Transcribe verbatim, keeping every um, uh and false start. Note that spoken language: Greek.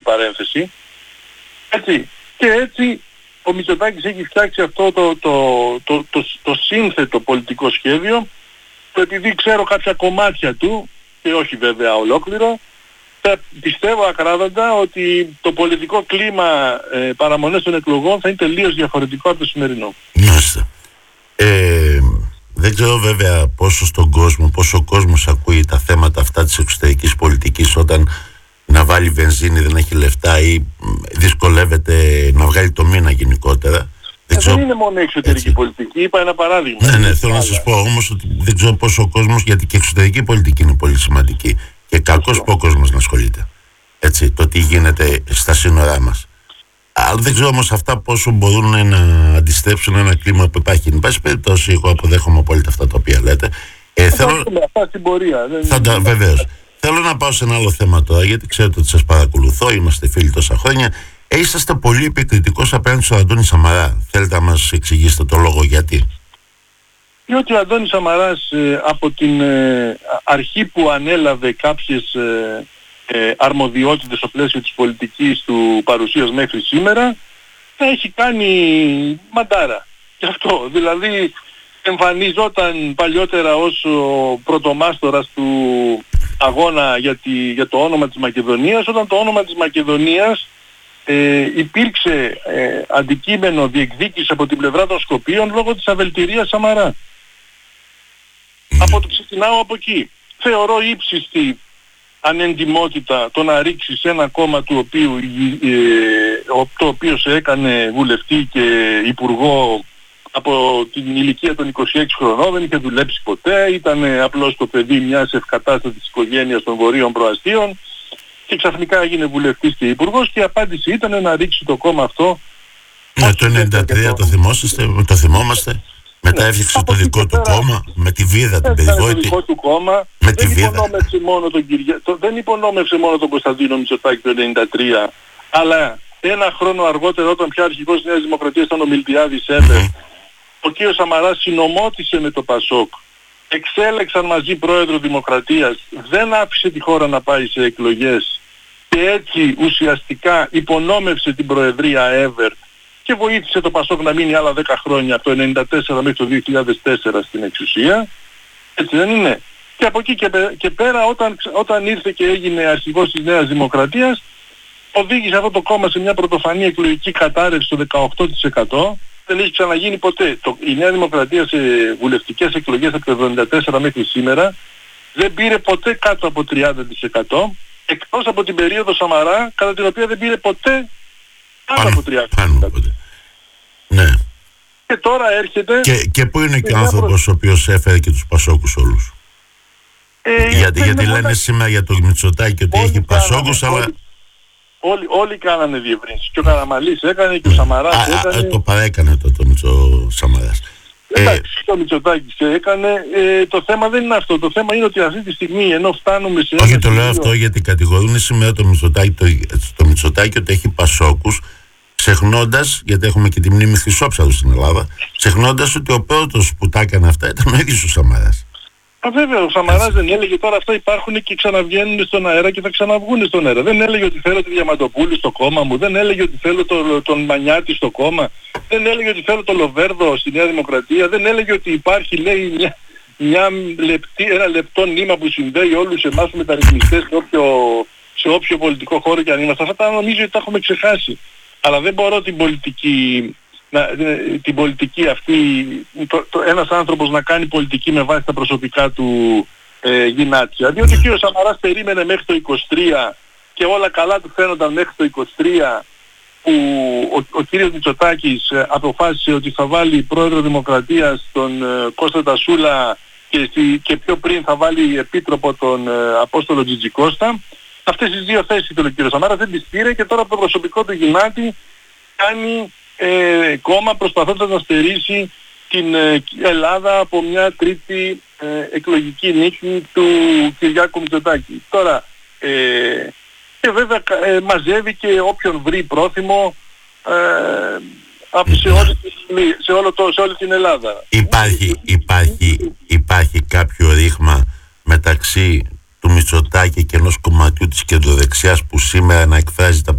παρένθεση. Έτσι. Και έτσι ο Μητσοτάκης έχει φτιάξει αυτό το, το, το, το, το σύνθετο πολιτικό σχέδιο, που επειδή ξέρω κάποια κομμάτια του, και όχι βέβαια ολόκληρο, θα πιστεύω ακράδαντα ότι το πολιτικό κλίμα ε, παραμονές των εκλογών θα είναι τελείως διαφορετικό από το σημερινό. Μάλιστα. Ε, δεν ξέρω βέβαια πόσο στον κόσμο, πόσο ο κόσμος ακούει τα θέματα αυτά της εξωτερικής πολιτικής όταν να βάλει βενζίνη δεν έχει λεφτά ή δυσκολεύεται να βγάλει το μήνα γενικότερα. Δεν, ξέρω... δεν είναι μόνο η εξωτερική έτσι. πολιτική, είπα ένα παράδειγμα. Ναι, ναι, θέλω να σας πω όμως ότι δεν ξέρω πόσο ο κόσμος, γιατί και η εξωτερική πολιτική είναι πολύ σημαντική και κακώς που ο κόσμος να ασχολείται. Έτσι, το τι γίνεται στα σύνορά μας. Αλλά δεν ξέρω όμως αυτά πόσο μπορούν να αντιστρέψουν ένα κλίμα που υπάρχει. Εν πάση περιπτώσει, εγώ αποδέχομαι απόλυτα αυτά τα οποία λέτε. Ε, θέλω... Αυτά στην πορεία. Θα τα... Βεβαίως. Θέλω να πάω σε ένα άλλο θέμα τώρα, γιατί ξέρετε ότι σας παρακολουθώ, είμαστε φίλοι τόσα χρόνια. Ε, είσαστε πολύ επικριτικός απέναντι στον Αντώνη Σαμαρά. Θέλετε να μας εξηγήσετε το λόγο γιατί? Διότι ο Αντώνης Σαμαράς ε, από την ε, αρχή που ανέλαβε κάποιες ε, ε, αρμοδιότητες στο πλαίσιο της πολιτικής του παρουσίας μέχρι σήμερα, θα έχει κάνει μαντάρα. Γι' αυτό, δηλαδή εμφανιζόταν παλιότερα ως ο πρωτομάστορας του αγώνα για, τη, για το όνομα της Μακεδονίας, όταν το όνομα της Μακεδονίας ε, υπήρξε ε, αντικείμενο διεκδίκηση από την πλευρά των Σκοπίων λόγω της αβελτηρίας Σαμαρά. Από το ξεκινάω από εκεί. Θεωρώ ύψιστη ανεντιμότητα το να ρίξεις ένα κόμμα του οποίου, ε, το οποίο σε έκανε βουλευτή και υπουργό από την ηλικία των είκοσι έξι χρονών, δεν είχε δουλέψει ποτέ, ήταν απλώς το παιδί μιας ευκατάστατης οικογένειας των βορείων προαστίων και ξαφνικά έγινε βουλευτής και υπουργός και η απάντηση ήταν να ρίξει το κόμμα αυτό. Ναι, το ενενήντα τρία το θυμόσαστε, το θυμόμαστε. Μετά έφτιαξε το δικό του κόμμα, με τη βίδα την περιβόητη. Το δικό του κόμμα, με τη δεν, βίδα. Υπονόμευσε μόνο τον Κυρια... το, δεν υπονόμευσε μόνο τον Κωνσταντίνο Μητσοτάκη το ενενήντα τρία, αλλά ένα χρόνο αργότερα, όταν πια αρχηγός της Νέας Δημοκρατίας ήταν ο Μιλτιάδης Εύερ, mm-hmm. ο κ. Σαμαράς συνομότησε με το Πασόκ, εξέλεξαν μαζί πρόεδρο Δημοκρατίας, δεν άφησε τη χώρα να πάει σε εκλογές και έτσι ουσιαστικά υπονόμευσε την προεδρία Εύερ και βοήθησε το Πασόκ να μείνει άλλα δέκα χρόνια από το ενενήντα τέσσερα μέχρι το δύο χιλιάδες τέσσερα στην εξουσία. Έτσι δεν είναι? Και από εκεί και, πέ, και πέρα όταν, όταν ήρθε και έγινε αρχηγός της Νέας Δημοκρατίας, οδήγησε αυτό το κόμμα σε μια πρωτοφανή εκλογική κατάρρευση στο δεκαοκτώ τοις εκατό. Δεν έχει ξαναγίνει ποτέ. Το, η Νέα Δημοκρατία σε βουλευτικές εκλογές από το εβδομήντα τέσσερα μέχρι σήμερα δεν πήρε ποτέ κάτω από τριάντα τοις εκατό, εκτός από την περίοδο Σαμαρά, κατά την οποία δεν πήρε ποτέ πάνω από τριάντα τοις εκατό. Ναι. Και τώρα έρχεται... Και, και πού είναι και ο άνθρωπος ο οποίος έφερε και τους Πασόκους όλους? Ε, γιατί γιατί λένε όταν... σήμερα για το Μητσοτάκη ότι έχει Πασόκους, αλλά... Όλοι, όλοι, όλοι κάνανε διευρύνσεις. Και ο Καραμανλής έκανε και ο Σαμαράς α, έκανε... Α, το παρέκανε το, το Μητσο Σαμαράς. Εντάξει, ε, το Μητσοτάκης έκανε. Ε, το θέμα δεν είναι αυτό. Το θέμα είναι ότι αυτή τη στιγμή, ενώ φτάνουμε σε... Όχι, το λέω αυτό γιατί κατηγορούν σήμερα το Μητσοτάκη, το, το Μητσοτάκη ότι έχει Πασόκους, ξεχνώντας, γιατί έχουμε και τη μνήμη Χρυσόψαρου στην Ελλάδα, ξεχνώντας ότι ο πρώτος που τα έκανε αυτά ήταν ο ίδιος ο Σαμαράς. Α, βέβαια, ο Σαμαράς δεν έλεγε τώρα αυτά υπάρχουν και ξαναβγαίνουν στον αέρα και θα ξαναβγούν στον αέρα. Δεν έλεγε ότι θέλω τη Διαμαντοπούλου στο κόμμα μου, δεν έλεγε ότι θέλω το, τον Μανιάτη στο κόμμα, δεν έλεγε ότι θέλω τον Λοβέρδο στη Νέα Δημοκρατία, δεν έλεγε ότι υπάρχει, λέει, μια, μια λεπτή, ένα λεπτό νήμα που συνδέει όλους εμάς τους μεταρρυθμιστές σε όποιο, σε όποιο πολιτικό χώρο και αν είμαστε. Αυτά τα νομίζω ότι τα έχουμε ξεχάσει. Αλλά δεν μπορώ την πολιτική, να, την πολιτική αυτή, το, το, ένας άνθρωπος να κάνει πολιτική με βάση τα προσωπικά του ε, γυνάτια. Διότι ο κ. Σαμαράς περίμενε μέχρι το είκοσι τρία και όλα καλά του φαίνονταν μέχρι το είκοσι τρία που ο, ο κ. Μητσοτάκης ε, αποφάσισε ότι θα βάλει πρόεδρο Δημοκρατίας τον ε, Κώστα Τασούλα και, στη, και πιο πριν θα βάλει επίτροπο τον ε, Απόστολο Τζιτζικώστα. Αυτές τις δύο θέσεις ήθελε ο κ. Σαμάρας, δεν τις πήρε και τώρα από το προσωπικό του γυνάτη κάνει ε, κόμμα προσπαθώντας να στερήσει την ε, Ελλάδα από μια τρίτη ε, εκλογική νίκη του Κυριάκου Μητσοτάκη. Τώρα, ε, και βέβαια ε, μαζεύει και όποιον βρει πρόθυμο ε, από σε, όλη, σε, όλο το, σε όλη την Ελλάδα. Υπάρχει, υπάρχει, υπάρχει κάποιο ρήγμα μεταξύ του Μητσοτάκη και ενός κομματιού της κεντροδεξιάς που σήμερα να εκφράζει τα